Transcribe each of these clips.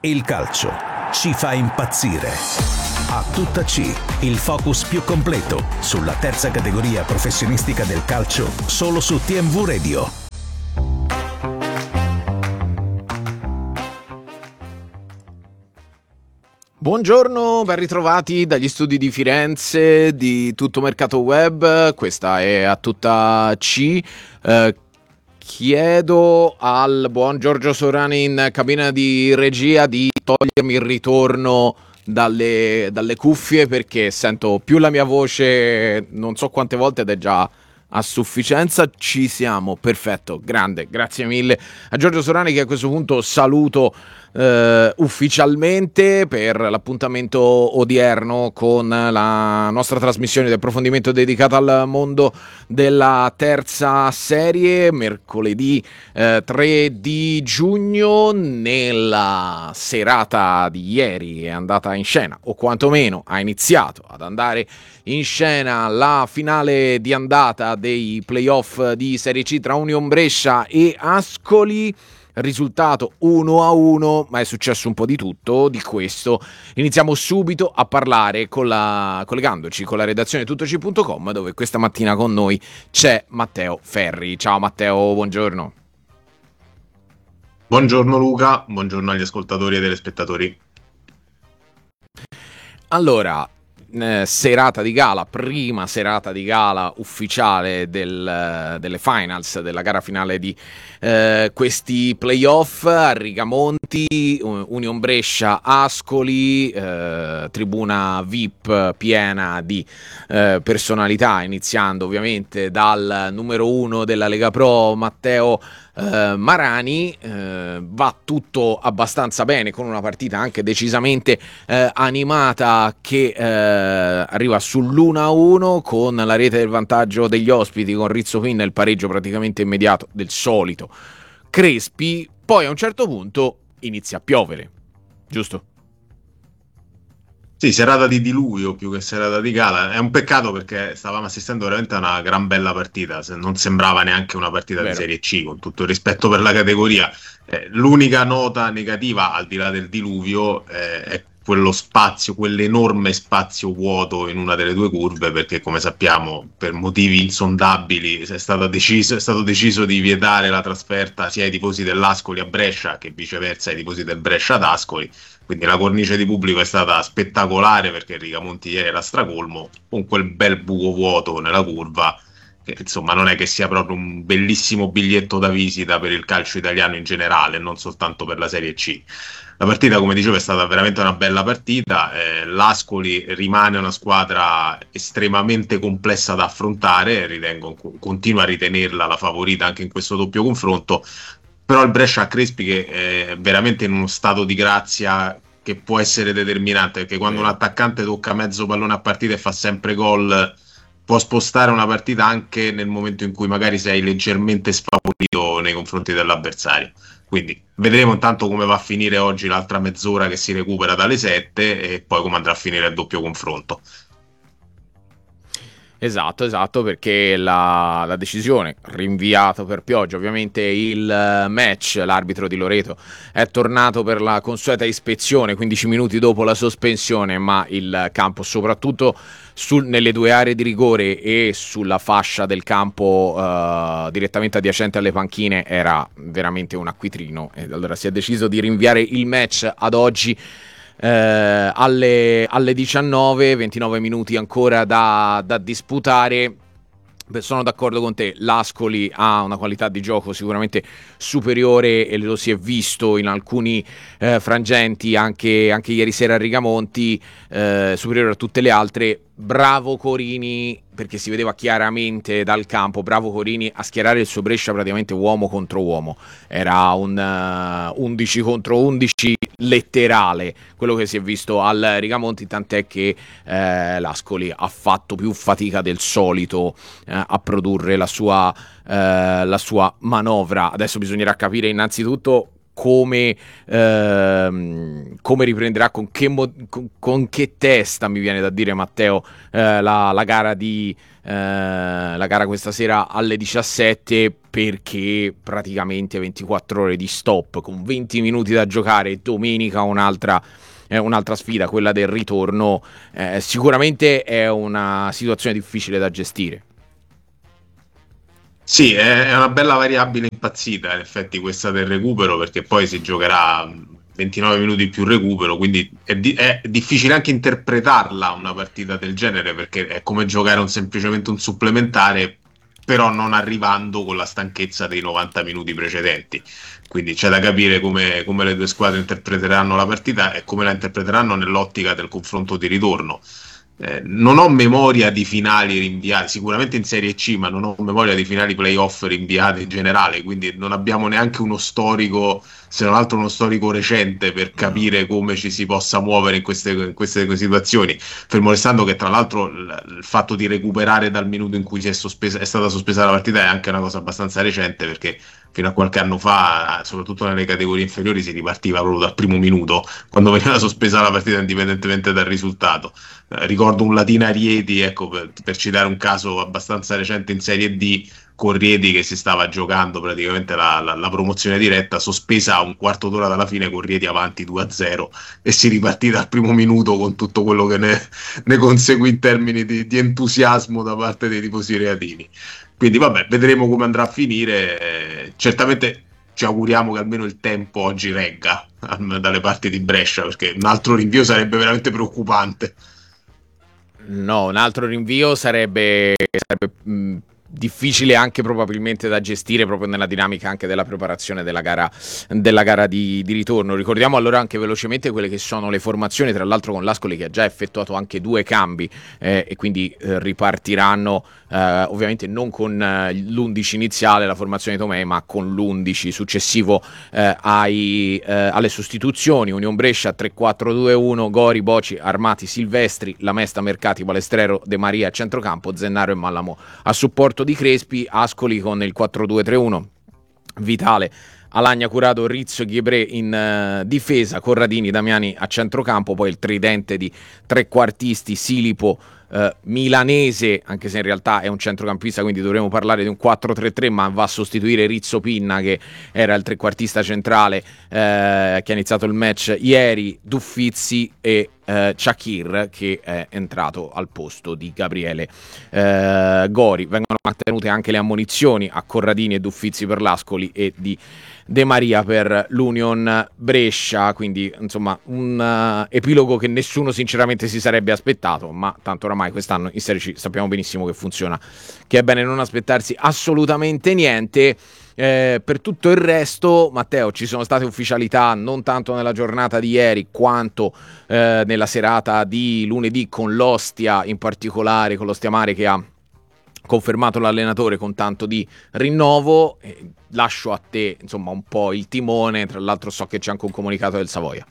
Il calcio ci fa impazzire. A tutta C, il focus più completo sulla terza categoria professionistica del calcio, solo su TMV Radio. Buongiorno, ben ritrovati dagli studi di Firenze di Tutto Mercato Web. Questa è A tutta C. Chiedo al buon Giorgio Sorani in cabina di regia di togliermi il ritorno dalle cuffie, perché sento più la mia voce non so quante volte ed è già a sufficienza. Ci siamo, perfetto, grande, grazie mille a Giorgio Sorani, che a questo punto saluto ufficialmente per l'appuntamento odierno con la nostra trasmissione di approfondimento dedicata al mondo della terza serie. Mercoledì 3 di giugno, nella serata di ieri, è andata in scena, o quantomeno ha iniziato ad andare in scena, la finale di andata dei playoff di Serie C tra Union Brescia e Ascoli. Risultato 1-1, ma è successo un po' di tutto. Di questo iniziamo subito a parlare collegandoci con la redazione tuttoc.com, dove questa mattina con noi c'è Matteo Ferri. Ciao Matteo, buongiorno. Buongiorno Luca, buongiorno agli ascoltatori e telespettatori. Allora, serata di gala, prima serata di gala ufficiale delle finals, della gara finale di questi playoff a Rigamonti, Union Brescia Ascoli, tribuna VIP piena di personalità, iniziando ovviamente dal numero 1 della Lega Pro, Matteo Marani. Va tutto abbastanza bene, con una partita anche decisamente animata che arriva sull'1-1 con la rete del vantaggio degli ospiti, con Rizzo Quinn e il pareggio praticamente immediato del solito Crespi. Poi a un certo punto inizia a piovere, giusto? Sì, serata di diluvio più che serata di gala. È un peccato, perché stavamo assistendo veramente a una gran bella partita. Non sembrava neanche una partita di Serie C, con tutto il rispetto per la categoria. L'unica nota negativa, al di là del diluvio, è quello spazio, quell'enorme spazio vuoto in una delle due curve, perché come sappiamo, per motivi insondabili, è stato deciso di vietare la trasferta sia ai tifosi dell'Ascoli a Brescia che viceversa ai tifosi del Brescia ad Ascoli. Quindi la cornice di pubblico è stata spettacolare, perché il Rigamonti ieri era stracolmo, con quel bel buco vuoto nella curva, che insomma non è che sia proprio un bellissimo biglietto da visita per il calcio italiano in generale, non soltanto per la Serie C. La partita, come dicevo, è stata veramente una bella partita. L'Ascoli rimane una squadra estremamente complessa da affrontare, continuo a ritenerla la favorita anche in questo doppio confronto. Però il Brescia ha Crespi, che è veramente in uno stato di grazia che può essere determinante, perché quando un attaccante tocca mezzo pallone a partita e fa sempre gol, può spostare una partita anche nel momento in cui magari sei leggermente sfavorito nei confronti dell'avversario. Quindi vedremo intanto come va a finire oggi l'altra mezz'ora che si recupera dalle 7, e poi come andrà a finire il doppio confronto. Esatto, perché la decisione, rinviato per pioggia, ovviamente il match, l'arbitro di Loreto è tornato per la consueta ispezione 15 minuti dopo la sospensione, ma il campo, soprattutto nelle due aree di rigore e sulla fascia del campo direttamente adiacente alle panchine, era veramente un acquitrino, e allora si è deciso di rinviare il match ad oggi. Alle 19, 29 minuti ancora da disputare. Sono d'accordo con te, l'Ascoli ha una qualità di gioco sicuramente superiore, e lo si è visto in alcuni frangenti anche ieri sera a Rigamonti, superiore a tutte le altre. Bravo Corini, perché si vedeva chiaramente dal campo, bravo Corini a schierare il suo Brescia praticamente uomo contro uomo. Era un 11 contro 11 letterale quello che si è visto al Rigamonti, tant'è che l'Ascoli ha fatto più fatica del solito a produrre la sua manovra. Adesso bisognerà capire innanzitutto come riprenderà, con che testa, mi viene da dire, Matteo, la gara questa sera alle 17, perché praticamente 24 ore di stop con 20 minuti da giocare, domenica un'altra sfida, quella del ritorno. Sicuramente è una situazione difficile da gestire. Sì, è una bella variabile impazzita in effetti questa del recupero, perché poi si giocherà 29 minuti più recupero, quindi è difficile anche interpretarla una partita del genere, perché è come giocare semplicemente un supplementare, però non arrivando con la stanchezza dei 90 minuti precedenti. Quindi c'è da capire come le due squadre interpreteranno la partita e come la interpreteranno nell'ottica del confronto di ritorno. Non ho memoria di finali rinviati, sicuramente in Serie C, ma non ho memoria di finali playoff rinviati in generale, quindi non abbiamo neanche uno storico, se non altro uno storico recente, per capire come ci si possa muovere in queste situazioni. Fermo restando che tra l'altro il fatto di recuperare dal minuto in cui è stata sospesa la partita è anche una cosa abbastanza recente, perché fino a qualche anno fa, soprattutto nelle categorie inferiori, si ripartiva proprio dal primo minuto, quando veniva sospesa la partita indipendentemente dal risultato. Ricordo un Latina Rieti, ecco, per citare un caso abbastanza recente in Serie D, con Rieti che si stava giocando praticamente la promozione diretta, sospesa a un quarto d'ora dalla fine, con Rieti avanti 2-0, e si ripartì dal primo minuto con tutto quello che ne conseguì in termini di entusiasmo da parte dei tifosi reatini. Quindi vabbè, vedremo come andrà a finire. Certamente ci auguriamo che almeno il tempo oggi regga dalle parti di Brescia, perché un altro rinvio sarebbe veramente preoccupante. No, un altro rinvio sarebbe difficile anche probabilmente da gestire, proprio nella dinamica anche della preparazione della gara di ritorno. Ricordiamo allora anche velocemente quelle che sono le formazioni, tra l'altro con l'Ascoli che ha già effettuato anche 2 cambi e quindi ripartiranno ovviamente non con l'11 iniziale, la formazione di Tomei, ma con l'11 successivo alle sostituzioni. Union Brescia 3-4-2-1, Gori, Boci, Armati, Silvestri, Lamesta, Mercati, Balestrero, De Maria a centrocampo, Zennaro e Mallamo a supporto di Crespi. Ascoli con il 4-2-3-1, Vitale, Alagna, Curato, Rizzo, Ghiebré in difesa, Corradini, Damiani a centrocampo, poi il tridente di trequartisti, Silipo, Milanese, anche se in realtà è un centrocampista, quindi dovremmo parlare di un 4-3-3, ma va a sostituire Rizzo Pinna, che era il trequartista centrale che ha iniziato il match ieri, Duffizzi e Chakir, che è entrato al posto di Gabriele Gori. Vengono mantenute anche le ammonizioni a Corradini e Duffizzi per l'Ascoli e di De Maria per l'Union Brescia, quindi insomma un epilogo che nessuno sinceramente si sarebbe aspettato, ma tanto oramai quest'anno in Serie C sappiamo benissimo che funziona, che è bene non aspettarsi assolutamente niente. Per tutto il resto, Matteo, ci sono state ufficialità non tanto nella giornata di ieri quanto nella serata di lunedì, con l'Ostia, in particolare con l'Ostia Mare, che ha confermato l'allenatore con tanto di rinnovo. Lascio a te insomma un po' il timone, tra l'altro so che c'è anche un comunicato del Savoia.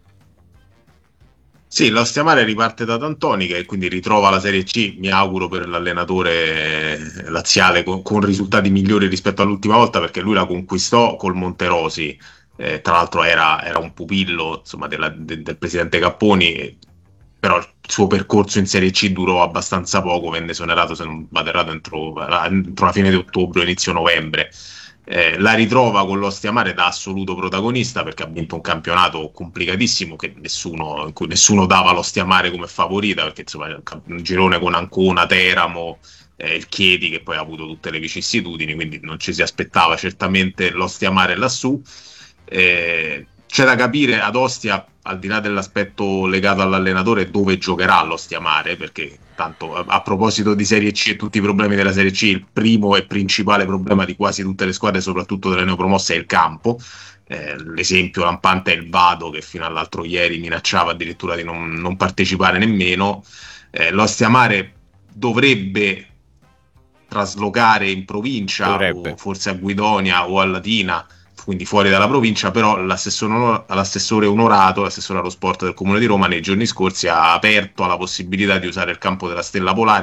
Sì, l'Ostia Mare riparte da D'Antoni, che quindi ritrova la Serie C, mi auguro per l'allenatore laziale, con risultati migliori rispetto all'ultima volta, perché lui la conquistò col Monterosi, tra l'altro era un pupillo insomma del presidente Capponi, però il suo percorso in Serie C durò abbastanza poco, venne esonerato, se non vado errato, entro la fine di ottobre, inizio novembre. La ritrova con l'Ostia Mare da assoluto protagonista, perché ha vinto un campionato complicatissimo in cui nessuno dava l'Ostia Mare come favorita, perché insomma un girone con Ancona, Teramo, il Chieti, che poi ha avuto tutte le vicissitudini, quindi non ci si aspettava certamente l'Ostia Mare lassù. C'è da capire ad Ostia, al di là dell'aspetto legato all'allenatore, dove giocherà l'Ostia Mare, perché tanto a proposito di Serie C e tutti i problemi della Serie C, il primo e principale problema di quasi tutte le squadre, soprattutto delle neopromosse, è il campo. L'esempio lampante è il Vado, che fino all'altro ieri minacciava addirittura di non partecipare nemmeno. L'Ostia Mare dovrebbe traslocare in provincia, o forse a Guidonia o a Latina, quindi fuori dalla provincia, però l'assessore Onorato, l'assessore allo sport del Comune di Roma, nei giorni scorsi ha aperto alla possibilità di usare il campo della Stella Polare,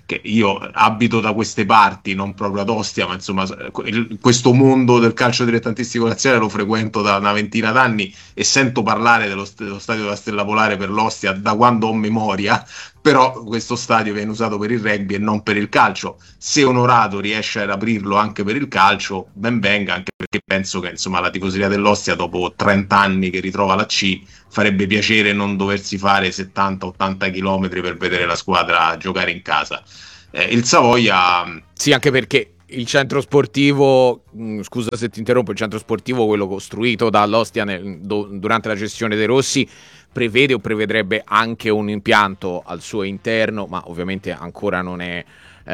che io abito da queste parti, non proprio ad Ostia, ma insomma questo mondo del calcio dilettantistico nazionale lo frequento da una ventina d'anni e sento parlare dello stadio della Stella Polare per l'Ostia da quando ho memoria, però questo stadio viene usato per il rugby e non per il calcio. Se Onorato riesce ad aprirlo anche per il calcio, ben venga, anche perché penso che insomma la tifoseria dell'Ostia dopo 30 anni che ritrova la C farebbe piacere non doversi fare 70-80 chilometri per vedere la squadra giocare in casa. Il Savoia... Sì, anche perché il centro sportivo, scusa se ti interrompo, il centro sportivo, quello costruito dall'Ostia durante la gestione dei Rossi, prevede o prevedrebbe anche un impianto al suo interno, ma ovviamente ancora non è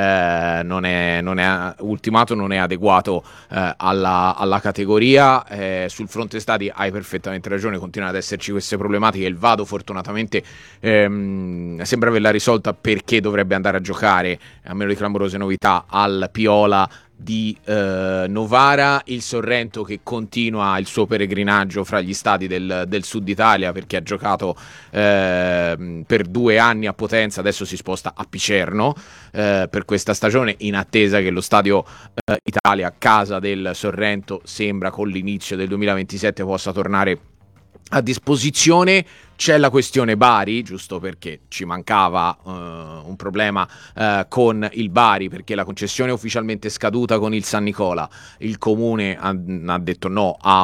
ultimato, non è adeguato alla categoria. Sul fronte stadi hai perfettamente ragione, continuano ad esserci queste problematiche. Il Vado fortunatamente sembra averla risolta, perché dovrebbe andare a giocare, a meno di clamorose novità, al Piola di Novara. Il Sorrento che continua il suo peregrinaggio fra gli stadi del sud Italia, perché ha giocato per 2 anni a Potenza, adesso si sposta a Picerno per questa stagione, in attesa che lo stadio Italia, casa del Sorrento, sembra con l'inizio del 2027 possa tornare a disposizione. C'è la questione Bari, giusto perché ci mancava un problema con il Bari, perché la concessione è ufficialmente scaduta con il San Nicola. Il comune ha detto no a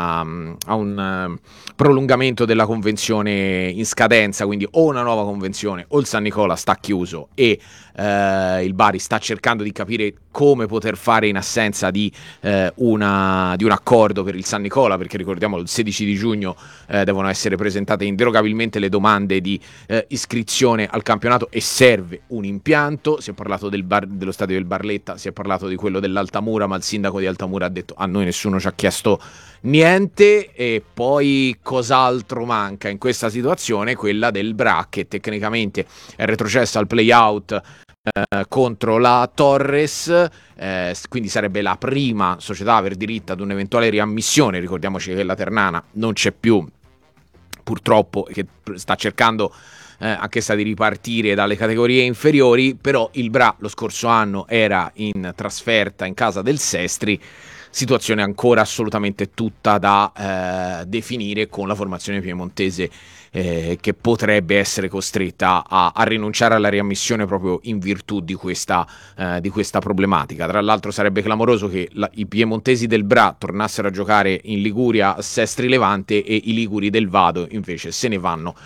un prolungamento della convenzione in scadenza, quindi o una nuova convenzione o il San Nicola sta chiuso, e il Bari sta cercando di capire come poter fare in assenza di un accordo per il San Nicola, perché ricordiamolo, il 16 di giugno devono essere presentate inderogabilmente le domande di iscrizione al campionato e serve un impianto. Si è parlato dello stadio del Barletta, si è parlato di quello dell'Altamura, ma il sindaco di Altamura ha detto a noi nessuno ci ha chiesto niente. E poi cos'altro manca in questa situazione? Quella del Bra, che tecnicamente è retrocesso al play-out contro la Torres, quindi sarebbe la prima società a aver diritto ad un'eventuale riammissione. Ricordiamoci che la Ternana non c'è più, purtroppo, che sta cercando anch'essa di ripartire dalle categorie inferiori. Però il Bra lo scorso anno era in trasferta in casa del Sestri, situazione ancora assolutamente tutta da definire, con la formazione piemontese che potrebbe essere costretta a rinunciare alla riammissione proprio in virtù di questa problematica. Tra l'altro sarebbe clamoroso che i piemontesi del Bra tornassero a giocare in Liguria a Sestri Levante e i liguri del Vado invece se ne vanno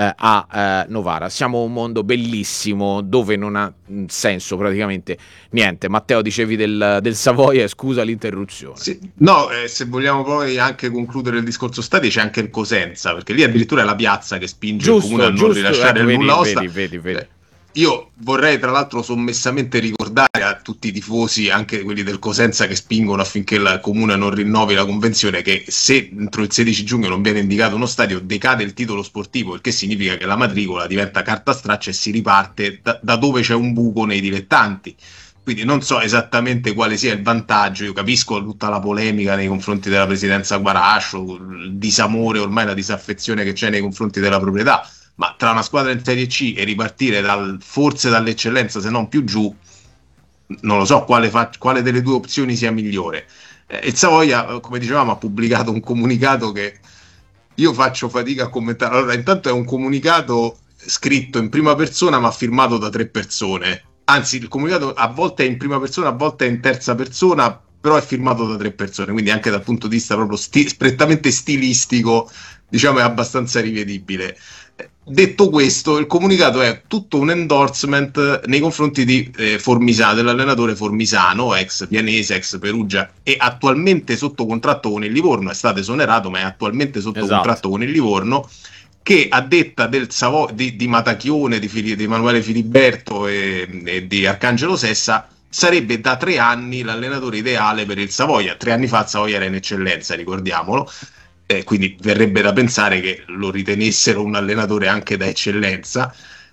a Novara. Siamo un mondo bellissimo dove non ha senso praticamente niente. Matteo, dicevi del Savoia, scusa l'interruzione. Sì, no, se vogliamo poi anche concludere il discorso stadi, c'è anche il Cosenza, perché lì addirittura è la piazza che spinge il comune a non rilasciare il nulla osta. Vedi. Io vorrei tra l'altro sommessamente ricordare a tutti i tifosi, anche quelli del Cosenza che spingono affinché il comune non rinnovi la convenzione, che se entro il 16 giugno non viene indicato uno stadio decade il titolo sportivo, il che significa che la matricola diventa carta straccia e si riparte da dove c'è un buco nei dilettanti. Quindi non so esattamente quale sia il vantaggio. Io capisco tutta la polemica nei confronti della presidenza Guarascio, il disamore, ormai la disaffezione che c'è nei confronti della proprietà, ma tra una squadra in Serie C e ripartire forse dall'eccellenza, se non più giù, non lo so quale delle due opzioni sia migliore. Il Savoia, come dicevamo, ha pubblicato un comunicato che io faccio fatica a commentare. Allora, intanto è un comunicato scritto in prima persona ma firmato da 3 persone. Anzi, il comunicato a volte è in prima persona, a volte è in terza persona, però è firmato da 3 persone, quindi anche dal punto di vista proprio prettamente stilistico, diciamo, è abbastanza rivedibile. Detto questo, il comunicato è tutto un endorsement nei confronti di Formisano, dell'allenatore Formisano, ex Pianese, ex Perugia, e attualmente sotto contratto con il Livorno. È stato esonerato, ma è attualmente sotto contratto con il Livorno, che a detta di Matacchione, di Emanuele Filiberto e di Arcangelo Sessa sarebbe da 3 anni l'allenatore ideale per il Savoia. 3 anni fa il Savoia era in eccellenza, ricordiamolo, quindi verrebbe da pensare che lo ritenessero un allenatore anche da eccellenza,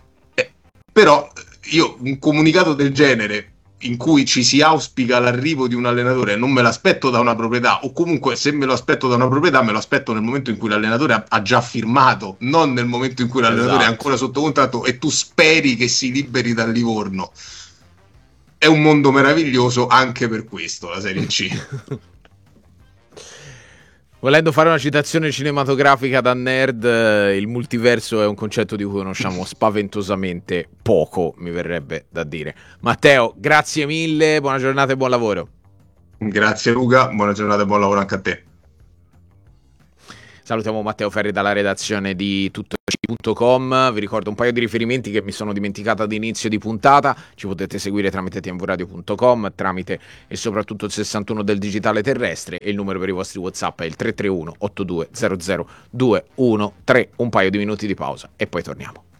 però io un comunicato del genere in cui ci si auspica l'arrivo di un allenatore non me l'aspetto da una proprietà, o comunque se me lo aspetto da una proprietà me lo aspetto nel momento in cui l'allenatore ha già firmato, non nel momento in cui l'allenatore è ancora sotto contratto e tu speri che si liberi dal Livorno. è un mondo meraviglioso anche per questo, la Serie C. Volendo fare una citazione cinematografica da nerd, il multiverso è un concetto di cui conosciamo spaventosamente poco, mi verrebbe da dire. Matteo, grazie mille, buona giornata e buon lavoro. Grazie Luca, buona giornata e buon lavoro anche a te. Salutiamo Matteo Ferri dalla redazione di tuttoci.com. Vi ricordo un paio di riferimenti che mi sono dimenticato all'inizio di puntata. Ci potete seguire tramite tvradio.com, tramite e soprattutto il 61 del digitale terrestre, e il numero per i vostri WhatsApp è il 331 8200 213. Un paio di minuti di pausa e poi torniamo.